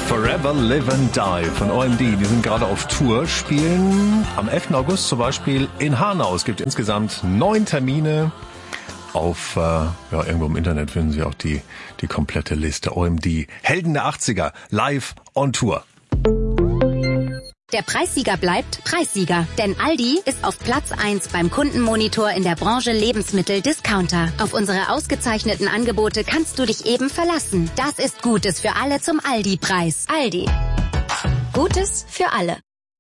Forever Live and Die von OMD. Die sind gerade auf Tour, spielen am 11. August zum Beispiel in Hanau. Es gibt insgesamt 9 Termine. Auf irgendwo im Internet finden Sie auch die komplette Liste. OMD, Helden der 80er, live on Tour. Der Preissieger bleibt Preissieger, denn Aldi ist auf Platz 1 beim Kundenmonitor in der Branche Lebensmittel-Discounter. Auf unsere ausgezeichneten Angebote kannst du dich eben verlassen. Das ist Gutes für alle zum Aldi-Preis. Aldi. Gutes für alle.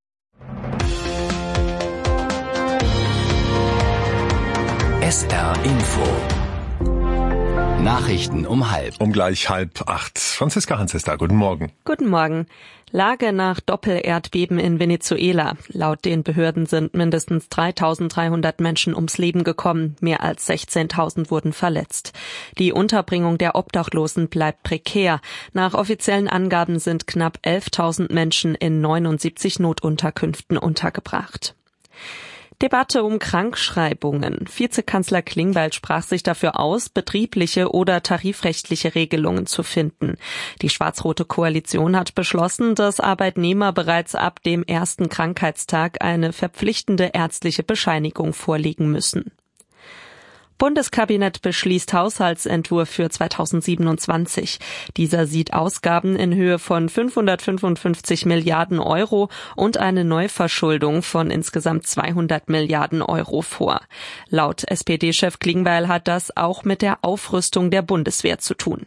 SR Info. Nachrichten um 7:30. Um gleich 7:30. Franziska Hans ist da. Guten Morgen. Guten Morgen. Lage nach Doppelerdbeben in Venezuela. Laut den Behörden sind mindestens 3.300 Menschen ums Leben gekommen. Mehr als 16.000 wurden verletzt. Die Unterbringung der Obdachlosen bleibt prekär. Nach offiziellen Angaben sind knapp 11.000 Menschen in 79 Notunterkünften untergebracht. Debatte um Krankschreibungen. Vizekanzler Klingbeil sprach sich dafür aus, betriebliche oder tarifrechtliche Regelungen zu finden. Die schwarz-rote Koalition hat beschlossen, dass Arbeitnehmer bereits ab dem ersten Krankheitstag eine verpflichtende ärztliche Bescheinigung vorlegen müssen. Bundeskabinett beschließt Haushaltsentwurf für 2027. Dieser sieht Ausgaben in Höhe von 555 Milliarden Euro und eine Neuverschuldung von insgesamt 200 Milliarden Euro vor. Laut SPD-Chef Klingbeil hat das auch mit der Aufrüstung der Bundeswehr zu tun.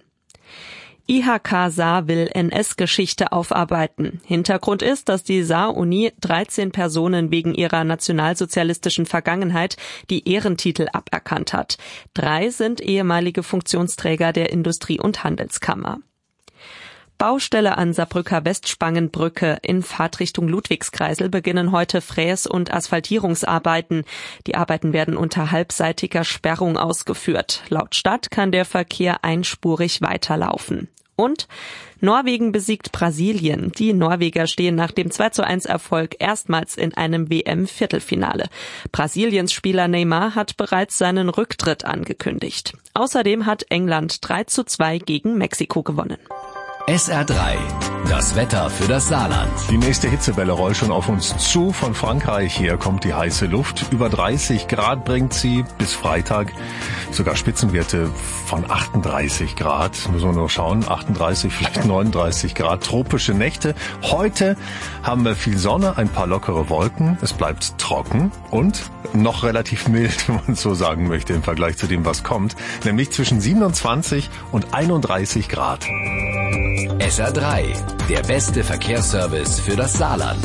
IHK Saar will NS-Geschichte aufarbeiten. Hintergrund ist, dass die Saar-Uni 13 Personen wegen ihrer nationalsozialistischen Vergangenheit die Ehrentitel aberkannt hat. 3 sind ehemalige Funktionsträger der Industrie- und Handelskammer. Baustelle an Saarbrücker Westspangenbrücke in Fahrtrichtung Ludwigskreisel beginnen heute Fräs- und Asphaltierungsarbeiten. Die Arbeiten werden unter halbseitiger Sperrung ausgeführt. Laut Stadt kann der Verkehr einspurig weiterlaufen. Und Norwegen besiegt Brasilien. Die Norweger stehen nach dem 2:1 Erfolg erstmals in einem WM-Viertelfinale. Brasiliens Spieler Neymar hat bereits seinen Rücktritt angekündigt. Außerdem hat England 3:2 gegen Mexiko gewonnen. SR3, das Wetter für das Saarland. Die nächste Hitzewelle rollt schon auf uns zu. Von Frankreich her kommt die heiße Luft. Über 30 Grad bringt sie bis Freitag. Sogar Spitzenwerte von 38 Grad. Müssen wir nur schauen. 38, vielleicht 39 Grad. Tropische Nächte. Heute haben wir viel Sonne, ein paar lockere Wolken. Es bleibt trocken und noch relativ mild, wenn man so sagen möchte, im Vergleich zu dem, was kommt. Nämlich zwischen 27 und 31 Grad. SR3, der beste Verkehrsservice für das Saarland.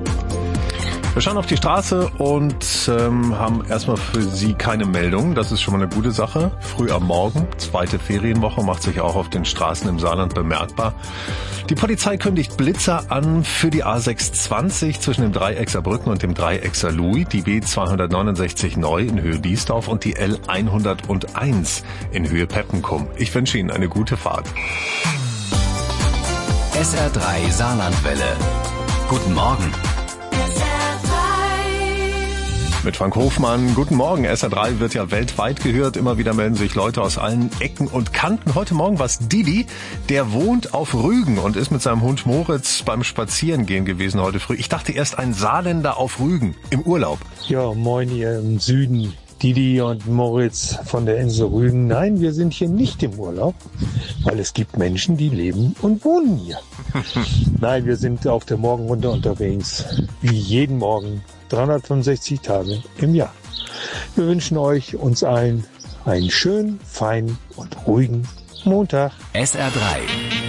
Wir schauen auf die Straße und haben erstmal für Sie keine Meldung. Das ist schon mal eine gute Sache. Früh am Morgen, 2. Ferienwoche, macht sich auch auf den Straßen im Saarland bemerkbar. Die Polizei kündigt Blitzer an für die A620 zwischen dem Dreieck Saarbrücken und dem Dreieck Saarlouis, die B269 neu in Höhe Biesdorf und die L101 in Höhe Peppenkum. Ich wünsche Ihnen eine gute Fahrt. SR3 Saarlandwelle. Guten Morgen. Mit Frank Hofmann. Guten Morgen. SR3 wird ja weltweit gehört. Immer wieder melden sich Leute aus allen Ecken und Kanten. Heute Morgen war es Didi. Der wohnt auf Rügen und ist mit seinem Hund Moritz beim Spazierengehen gewesen heute früh. Ich dachte erst ein Saarländer auf Rügen im Urlaub. Ja, moin hier im Süden. Didi und Moritz von der Insel Rügen. Nein, wir sind hier nicht im Urlaub, weil es gibt Menschen, die leben und wohnen hier. Nein, wir sind auf der Morgenrunde unterwegs, wie jeden Morgen, 365 Tage im Jahr. Wir wünschen uns allen einen schönen, feinen und ruhigen Montag. SR3,